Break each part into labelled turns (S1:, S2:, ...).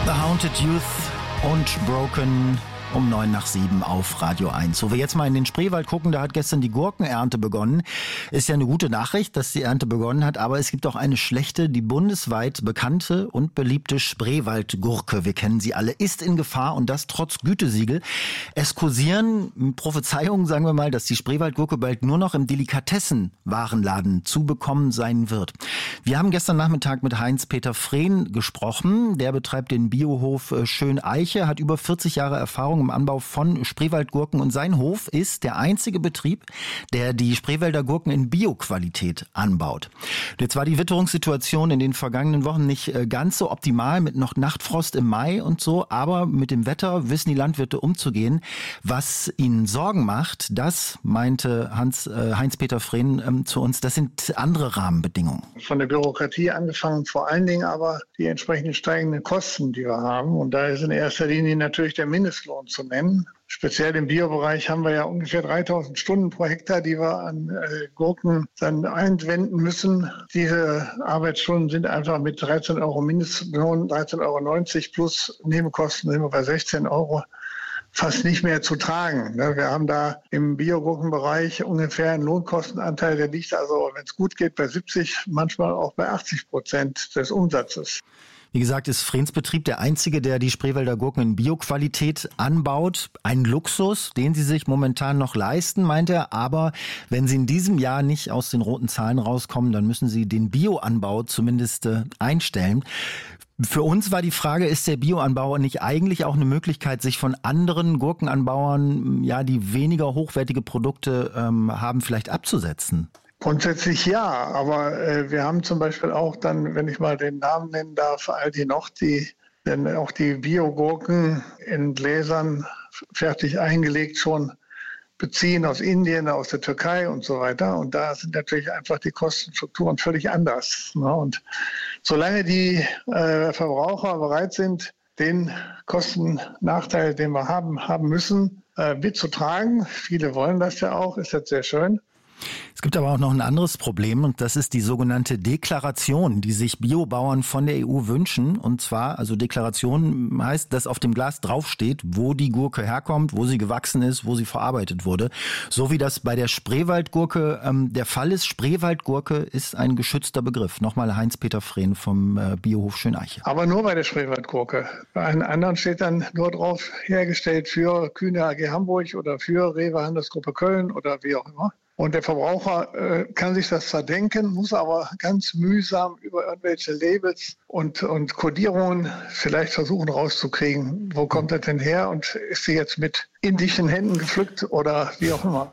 S1: The Haunted Youth und Broken um 6:09 auf Radio 1. So, wir jetzt mal in den Spreewald gucken, da hat gestern die Gurkenernte begonnen. Ist ja eine gute Nachricht, dass die Ernte begonnen hat, aber es gibt auch eine schlechte. Die bundesweit bekannte und beliebte Spreewaldgurke, wir kennen sie alle, ist in Gefahr und das trotz Gütesiegel. Es kursieren Prophezeiungen, sagen wir mal, dass die Spreewaldgurke bald nur noch im Delikatessenwarenladen zu bekommen sein wird. Wir haben gestern Nachmittag mit Heinz-Peter Frehn gesprochen. Der betreibt den Biohof Schöneiche, hat über 40 Jahre Erfahrung im Anbau von Spreewaldgurken und sein Hof ist der einzige Betrieb, der die Spreewälder Gurken in Bioqualität anbaut. Jetzt war die Witterungssituation in den vergangenen Wochen nicht ganz so optimal mit noch Nachtfrost im Mai und so, aber mit dem Wetter wissen die Landwirte umzugehen. Was ihnen Sorgen macht, das meinte Heinz-Peter Frehn zu uns, das sind andere Rahmenbedingungen.
S2: Von der Bürokratie angefangen, vor allen Dingen aber die entsprechend steigenden Kosten, die wir haben. Und da ist in erster Linie natürlich der Mindestlohn zu nennen. Speziell im Biobereich haben wir ja ungefähr 3000 Stunden pro Hektar, die wir an Gurken dann einwenden müssen. Diese Arbeitsstunden sind einfach mit 13 Euro Mindestlohn, 13,90 Euro plus Nebenkosten sind wir bei 16 Euro fast nicht mehr zu tragen. Wir haben da im Biogurkenbereich ungefähr einen Lohnkostenanteil, der liegt also, wenn es gut geht, bei 70, manchmal auch bei 80% des Umsatzes.
S1: Wie gesagt, ist Frehns Betrieb der einzige, der die Spreewälder Gurken in Bioqualität anbaut. Ein Luxus, den sie sich momentan noch leisten, meint er. Aber wenn sie in diesem Jahr nicht aus den roten Zahlen rauskommen, dann müssen sie den Bioanbau zumindest einstellen. Für uns war die Frage, ist der Bioanbau nicht eigentlich auch eine Möglichkeit, sich von anderen Gurkenanbauern, ja, die weniger hochwertige Produkte haben, vielleicht abzusetzen?
S2: Grundsätzlich ja, aber wir haben zum Beispiel auch dann, wenn ich mal den Namen nennen darf, Aldi Nord, denn auch die Biogurken in Gläsern fertig eingelegt schon beziehen aus Indien, aus der Türkei und so weiter. Und da sind natürlich einfach die Kostenstrukturen völlig anders. Und solange die Verbraucher bereit sind, den Kostennachteil, den wir haben müssen, mitzutragen, viele wollen das ja auch, ist jetzt sehr schön.
S1: Es gibt aber auch noch ein anderes Problem und das ist die sogenannte Deklaration, die sich Biobauern von der EU wünschen. Und zwar, also Deklaration heißt, dass auf dem Glas draufsteht, wo die Gurke herkommt, wo sie gewachsen ist, wo sie verarbeitet wurde. So wie das bei der Spreewaldgurke der Fall ist. Spreewaldgurke ist ein geschützter Begriff. Nochmal Heinz-Peter Frehn vom Biohof Schöneiche.
S2: Aber nur bei der Spreewaldgurke. Bei einem anderen steht dann nur drauf, hergestellt für Kühne AG Hamburg oder für Rewe Handelsgruppe Köln oder wie auch immer. Und der Verbraucher kann sich das zwar denken, muss aber ganz mühsam über irgendwelche Labels und Kodierungen vielleicht versuchen rauszukriegen, wo kommt das denn her und ist sie jetzt mit indischen Händen gepflückt oder wie auch immer.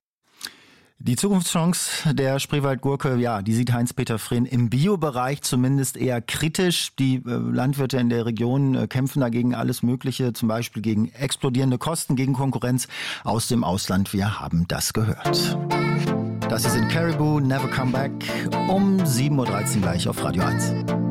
S1: Die Zukunftschance der Spreewaldgurke, ja, die sieht Heinz-Peter Frehn im Biobereich zumindest eher kritisch. Die Landwirte in der Region kämpfen dagegen alles Mögliche, zum Beispiel gegen explodierende Kosten, gegen Konkurrenz aus dem Ausland. Wir haben das gehört. Das ist in Caribou, Never Come Back, um 7:13 Uhr gleich auf Radio 1.